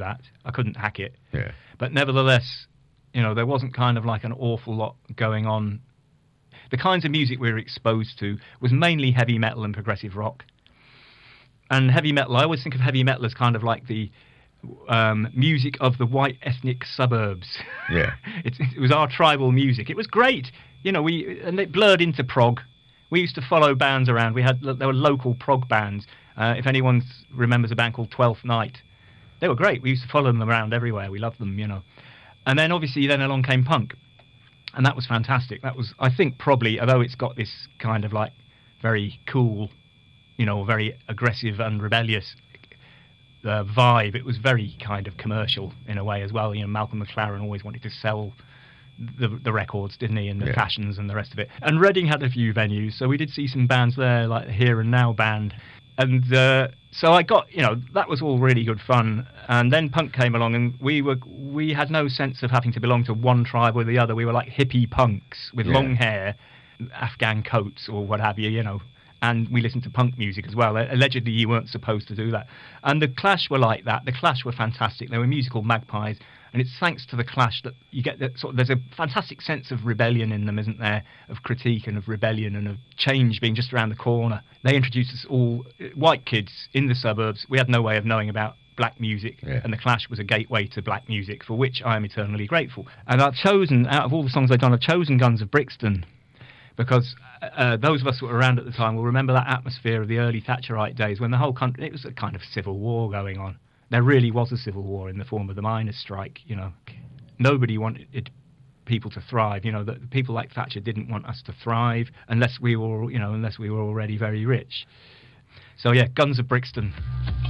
that. I couldn't hack it. Yeah. But nevertheless, there wasn't kind of like an awful lot going on. The kinds of music we were exposed to was mainly heavy metal and progressive rock. And heavy metal, I always think of heavy metal as kind of like the music of the white ethnic suburbs. Yeah. It was our tribal music. It was great. And it blurred into prog. We used to follow bands around. There were local prog bands. If anyone remembers a band called Twelfth Night, they were great. We used to follow them around everywhere. We loved them, And then obviously along came punk. And that was fantastic. That was, I think, probably, although it's got this kind of like very cool, very aggressive and rebellious vibe, it was very kind of commercial in a way as well. Malcolm McLaren always wanted to sell the records, didn't he, and the fashions and the rest of it. And Reading had a few venues, so we did see some bands there, like the Here and Now band. And so I got, that was all really good fun. And then punk came along, and we had no sense of having to belong to one tribe or the other. We were like hippie punks with long hair, Afghan coats or what have you, And we listened to punk music as well. Allegedly, you weren't supposed to do that. And the Clash were like that. The Clash were fantastic. They were musical magpies. And it's thanks to the Clash that you get there's a fantastic sense of rebellion in them, isn't there? Of critique and of rebellion and of change being just around the corner. They introduced us all, white kids in the suburbs. We had no way of knowing about black music, and the Clash was a gateway to black music, for which I am eternally grateful. And I've chosen, out of all the songs I've done, I've chosen Guns of Brixton, because those of us who were around at the time will remember that atmosphere of the early Thatcherite days when the whole country, it was a kind of civil war going on. There really was a civil war in the form of the miners' strike, Nobody wanted people to thrive, the people like Thatcher didn't want us to thrive unless we were already very rich. So yeah, Guns of Brixton.